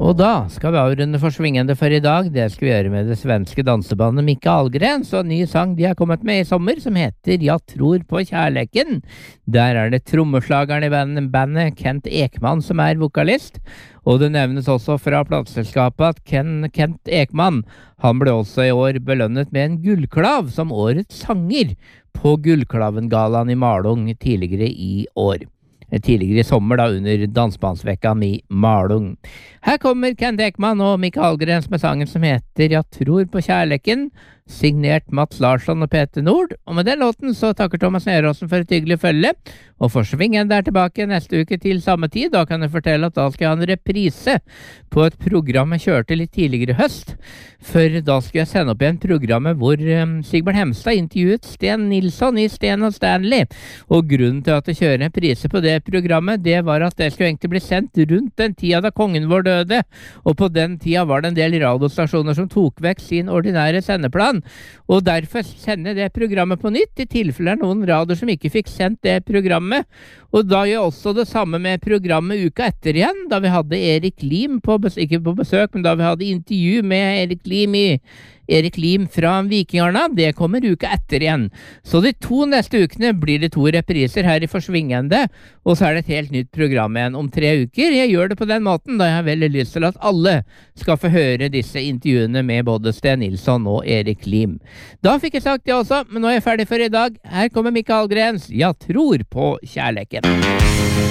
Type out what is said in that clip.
Og da skal vi avrunde for svingende for i dag. Det skal vi gjøre med det svenske dansebandet Micke Ahlgren. Så en ny sang de har kommet med i sommer som heter «Jeg tror på kjærleken». Der er det trommeslageren i bandet Kent Ekman som er vokalist. Og det nevnes også fra plateselskapet at Kent Ekman, han ble også i år belønnet med en gullklav som årets sanger på Gullklavengallaen i Malung tidligere i år. Tidligere i sommer da under dansbandsvekkan i Malung. Her kommer Kent Ekman og Micke Ahlgren med sangen som heter «Jeg tror på kjærleken», signert Mats Larsson og Peter Nord. Og med den låten så takker Thomas Neråsen for et hyggelig følge. Og for svingen der tilbake neste uke til samme tid, da kan jeg fortelle at da skal jeg ha en reprise på et program jeg kjørte litt tidligere i høst. For da skal jeg sende opp igjen programmet hvor Sigbjørn Hemstad intervjuet Sten Nilsson i Sten og Stanley. Og grunnen til at jeg kjører en prise på det programmet, det var at det skulle egentlig bli sendt rundt den tida da kongen vår døde. Og på den tida var det en del radiostasjoner som tok vekk sin ordinære sendeplan. Og derfor sender det programmet på nytt, i tilfelle noen radioer som ikke fikk sendt det programmet. Og da gjør også det samme med programmet uka etter igjen, da vi hadde Erik Lim ikke på besøk, men da vi hadde intervju med Erik Lim fra Vikingarna. Det kommer uka etter igjen. Så de 2 neste ukene blir det 2 repriser her i Forsvingende, og så er det et helt nytt program igjen om 3 uker. Jeg gjør det på den måten, da jeg har veldig lyst til at alle skal få høre disse intervjuene med både Sten Nilsson og Erik Lim. Da fikk jeg sagt det også, men nå er jeg ferdig for i dag. Her kommer Micke Ahlgrens «Jeg tror på kjærleken».